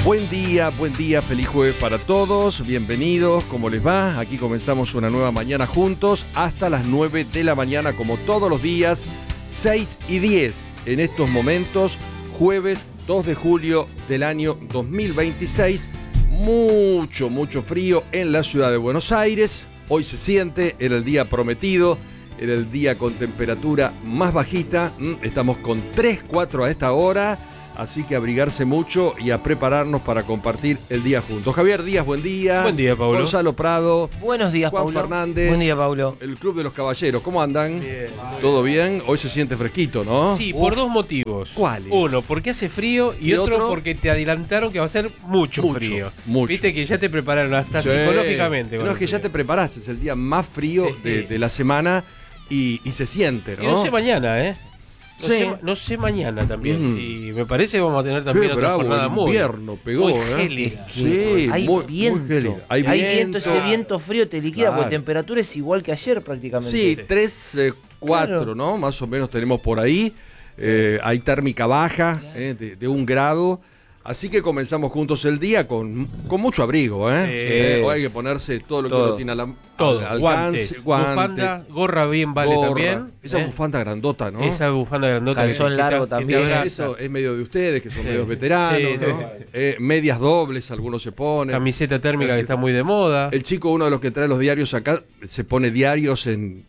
Buen día, feliz jueves para todos, bienvenidos, ¿cómo les va? Aquí comenzamos una nueva mañana juntos hasta las 9 de la mañana como todos los días, 6:10 en estos momentos, jueves 2 de julio del año 2026, mucho frío en la ciudad de Buenos Aires, hoy se siente, era el día prometido, era el día con temperatura más bajita, estamos con 3, 4 a esta hora. Así que abrigarse mucho y a prepararnos para compartir el día juntos. Javier Díaz, buen día. Buen día, Paulo. Gonzalo Prado. Buenos días, Juan Paulo. Fernández. Buen día, Paulo. El Club de los Caballeros, ¿cómo andan? Bien. ¿Todo bien? Hoy se siente fresquito, ¿no? Sí, por dos motivos. ¿Cuáles? Uno, porque hace frío y otro porque te adelantaron que va a ser mucho frío. Mucho. Viste que ya te prepararon hasta Sí. psicológicamente. No, es que ya te preparás, es el día más frío de la semana y se siente, ¿no? Y no sé mañana, ¿eh? Sí. No sé mañana también. Sí, me parece que vamos a tener también Qué otra bravo, jornada el muy invierno pegó, muy ¿eh? gélida. Sí, hay muy viento. gélido. Hay viento. Ese viento frío te liquida, Claro. porque temperatura es igual que ayer prácticamente. Sí, 3, 4, Claro. ¿no? Más o menos tenemos por ahí. Hay térmica baja de 1 grado. Así que comenzamos juntos el día con mucho abrigo, ¿eh? Sí. Hoy hay que ponerse todo lo que Todo. uno tiene al Todo, alcance. guantes, bufanda, gorra bien vale gorra. también. Esa bufanda grandota, ¿no? Esa bufanda grandota. Calzón que largo te también. abraza. Eso es medio de ustedes, que son Sí. medios veteranos, Sí, ¿no? Medias dobles, algunos se ponen. Camiseta térmica que está muy de moda. El chico, uno de los que trae los diarios acá, se pone diarios en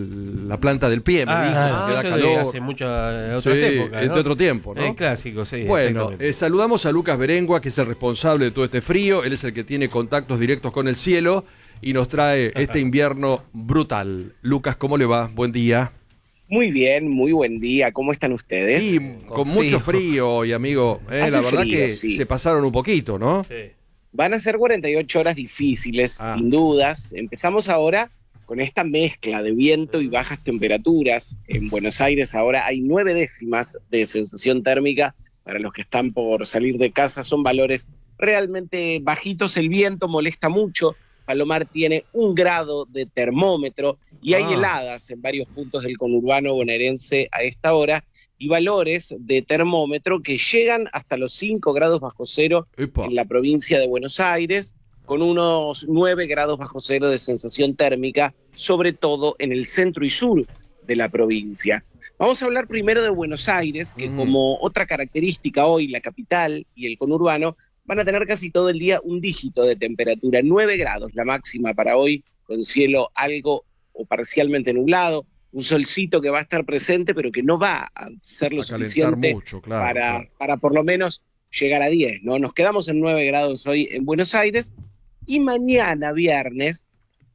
la planta del pie, me dijo, que da eso calor. de hace muchas otras Sí, épocas, es ¿no? de otro tiempo, ¿no? Clásico, sí. Bueno, exactamente. saludamos a Lucas Berengua, que es el responsable de todo este frío. Él es el que tiene contactos directos con el cielo y nos trae este invierno brutal. Lucas, ¿cómo le va? Buen día. Muy bien, muy buen día. ¿Cómo están ustedes? Y con mucho frío hoy, amigo. Hace La verdad frío, que sí. se pasaron un poquito, ¿no? Sí. Van a ser 48 horas difíciles, sin dudas. Empezamos ahora con esta mezcla de viento y bajas temperaturas. En Buenos Aires ahora hay 9 décimas de sensación térmica. Para los que están por salir de casa son valores realmente bajitos. El viento molesta mucho. Palomar tiene 1 grado de termómetro y hay heladas en varios puntos del conurbano bonaerense a esta hora y valores de termómetro que llegan hasta los 5 grados bajo cero Epa. en la provincia de Buenos Aires, con unos 9 grados bajo cero de sensación térmica, sobre todo en el centro y sur de la provincia. Vamos a hablar primero de Buenos Aires, que como otra característica hoy, la capital y el conurbano van a tener casi todo el día un dígito de temperatura, 9 grados la máxima para hoy, con cielo algo o parcialmente nublado, un solcito que va a estar presente, pero que no va a ser lo Va a calentar suficiente mucho, claro. para por lo menos llegar a 10, ¿no? Nos quedamos en 9 grados hoy en Buenos Aires y mañana, viernes,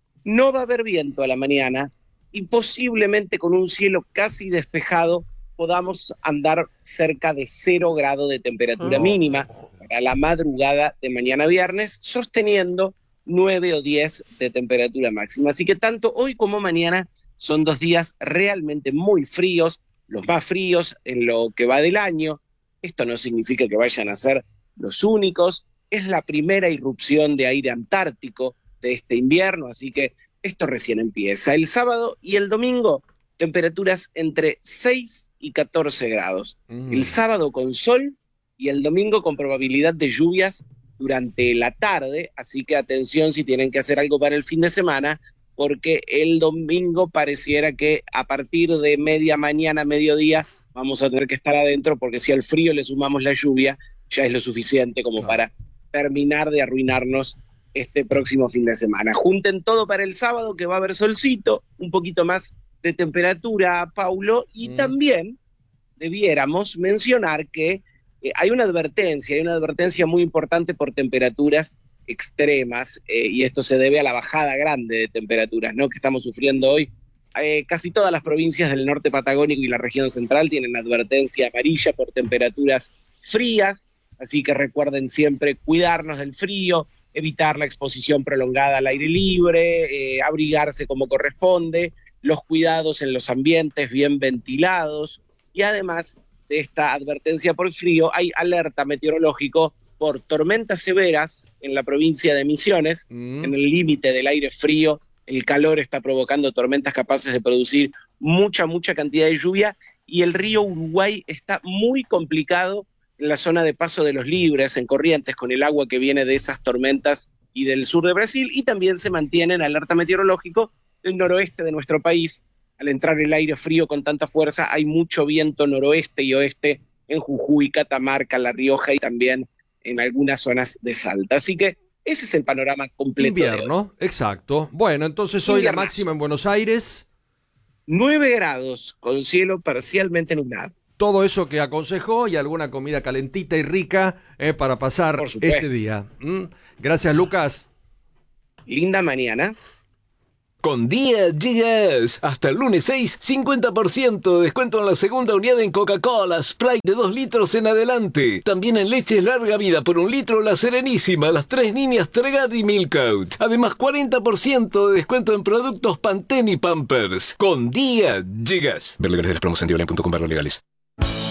no va a haber viento a la mañana y posiblemente con un cielo casi despejado podamos andar cerca de 0 grado de temperatura mínima para la madrugada de mañana viernes, sosteniendo 9 o 10 de temperatura máxima. Así que tanto hoy como mañana son 2 días realmente muy fríos, los más fríos en lo que va del año. Esto no significa que vayan a ser los únicos. Es la primera irrupción de aire antártico de este invierno, así que esto recién empieza. El sábado y el domingo, temperaturas entre 6 y 14 grados. El sábado con sol y el domingo con probabilidad de lluvias durante la tarde, así que atención si tienen que hacer algo para el fin de semana, porque el domingo pareciera que a partir de media mañana, mediodía, vamos a tener que estar adentro, porque si al frío le sumamos la lluvia, ya es lo suficiente como para terminar de arruinarnos este próximo fin de semana. Junten todo para el sábado, que va a haber solcito, un poquito más de temperatura, Paulo, y también debiéramos mencionar que hay una advertencia muy importante por temperaturas extremas, y esto se debe a la bajada grande de temperaturas, ¿no?, que estamos sufriendo hoy. Casi todas las provincias del norte patagónico y la región central tienen advertencia amarilla por temperaturas frías, así que recuerden siempre cuidarnos del frío, evitar la exposición prolongada al aire libre, abrigarse como corresponde, los cuidados en los ambientes bien ventilados, y además de esta advertencia por frío, hay alerta meteorológico por tormentas severas en la provincia de Misiones, en el límite del aire frío. El calor está provocando tormentas capaces de producir mucha cantidad de lluvia, y el río Uruguay está muy complicado en la zona de Paso de los Libres, en Corrientes, con el agua que viene de esas tormentas y del sur de Brasil, y también se mantiene en alerta meteorológico el noroeste de nuestro país. Al entrar el aire frío con tanta fuerza, hay mucho viento noroeste y oeste en Jujuy, Catamarca, La Rioja y también en algunas zonas de Salta. Así que ese es el panorama completo. Invierno, exacto. Bueno, entonces hoy la máxima en Buenos Aires. 9 grados, con cielo parcialmente nublado. Todo eso que aconsejó y alguna comida calentita y rica para pasar este día. Gracias, Lucas. Linda mañana. Con Día Gigas, hasta el lunes 6, 50% de descuento en la segunda unidad en Coca-Cola, Sprite de 2 litros en adelante. También en leches larga vida por 1 litro La Serenísima, las 3 líneas Tregad y Milkout. Además 40% de descuento en productos Pantene y Pampers. Con Día Gigas. Ver legales de las promos en diagonal.com/legales.